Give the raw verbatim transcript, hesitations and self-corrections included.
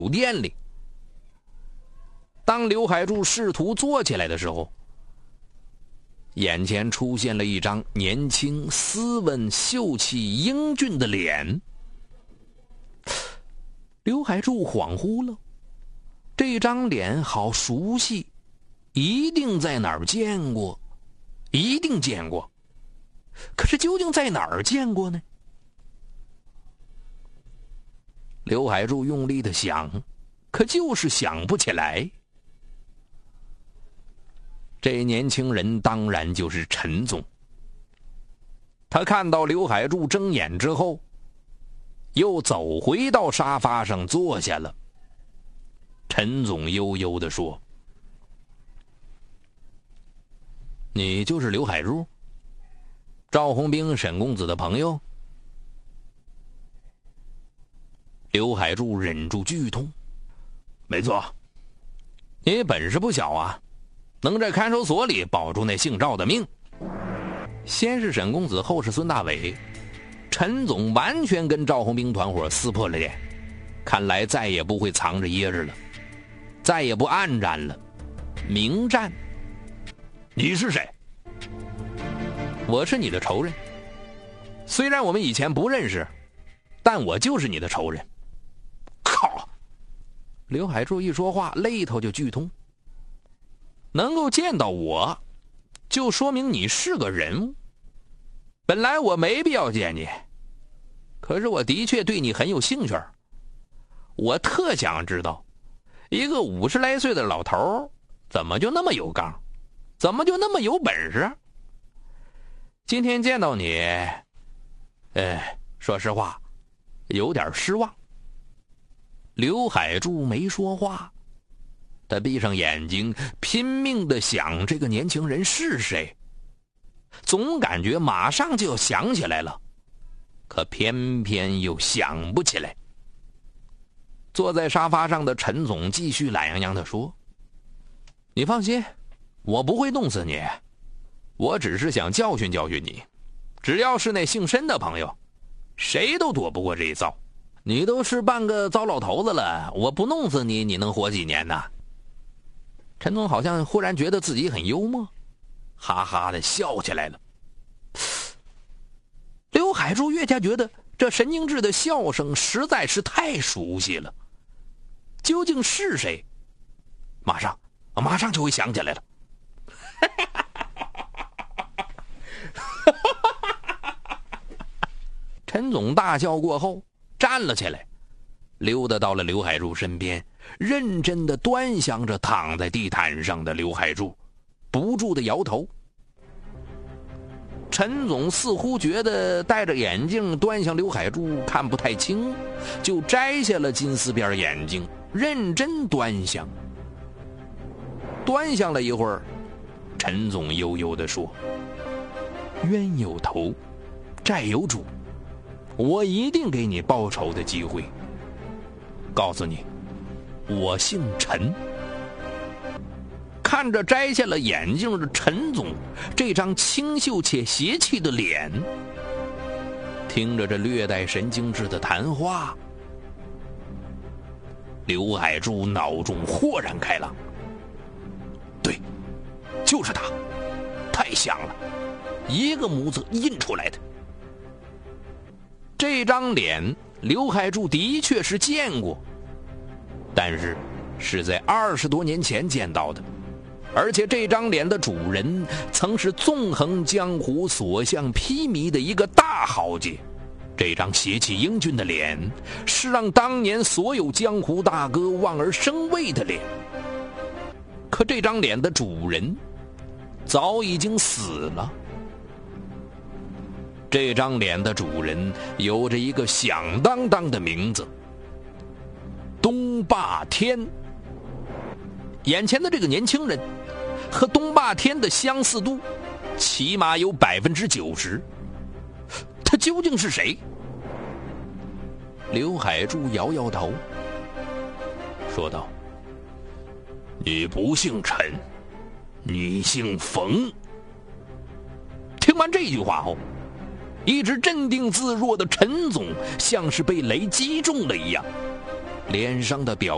店里。当刘海柱试图坐起来的时候，眼前出现了一张年轻、斯文、秀气、英俊的脸。刘海柱恍惚了，这张脸好熟悉，一定在哪儿见过，一定见过。可是究竟在哪儿见过呢？刘海柱用力的想，可就是想不起来。这年轻人当然就是陈总。他看到刘海柱睁眼之后，又走回到沙发上坐下了。陈总悠悠地说：“你就是刘海柱，赵红兵、沈公子的朋友？”刘海柱忍住剧痛：“没错，你本事不小啊，能在看守所里保住那姓赵的命。”先是沈公子，后是孙大伟，陈总完全跟赵红兵团伙撕破了脸，看来再也不会藏着掖着了，再也不暗战了，明战。你是谁？我是你的仇人，虽然我们以前不认识，但我就是你的仇人。靠！刘海柱一说话，肋头就剧痛。能够见到我，就说明你是个人物。本来我没必要见你，可是我的确对你很有兴趣。我特想知道，一个五十来岁的老头怎么就那么有刚，怎么就那么有本事？今天见到你，哎，说实话，有点失望。刘海柱没说话，他闭上眼睛，拼命地想这个年轻人是谁，总感觉马上就要想起来了，可偏偏又想不起来。坐在沙发上的陈总继续懒洋洋地说：“你放心，我不会弄死你，我只是想教训教训你。只要是那姓申的朋友，谁都躲不过这一遭。你都是半个糟老头子了，我不弄死你，你能活几年呢？”陈总好像忽然觉得自己很幽默，哈哈的笑起来了。刘海柱越加觉得这神经质的笑声实在是太熟悉了，究竟是谁？马上，马上就会想起来了。陈总大笑过后，站了起来，溜达到了刘海柱身边，认真地端详着躺在地毯上的刘海柱，不住地摇头。陈总似乎觉得戴着眼镜端详刘海柱看不太清，就摘下了金丝边眼镜，认真端详。端详了一会儿，陈总悠悠地说：“冤有头，债有主，我一定给你报仇的机会。告诉你，我姓陈。”看着摘下了眼镜的陈总这张清秀且邪气的脸，听着这略带神经质的谈话，刘海柱脑中豁然开朗。对，就是他，太像了，一个模子印出来的。这张脸刘海柱的确是见过，但是是在二十多年前见到的，而且这张脸的主人曾是纵横江湖所向披靡的一个大豪杰。这张邪气英俊的脸是让当年所有江湖大哥望而生畏的脸，可这张脸的主人早已经死了。这张脸的主人有着一个响当当的名字，东霸天。眼前的这个年轻人和东霸天的相似度起码有百分之九十，他究竟是谁？刘海柱摇摇头，说道：“你不姓陈，你姓冯。”听完这句话后，一直镇定自若的陈总像是被雷击中了一样，脸上的表